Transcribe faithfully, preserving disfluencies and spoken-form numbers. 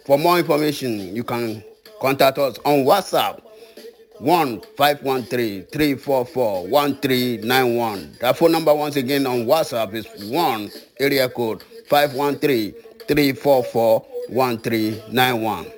For more information, you can contact us on WhatsApp one five one three three four four one three nine one. That phone number once again on WhatsApp is one area code five one three three four four one three nine one.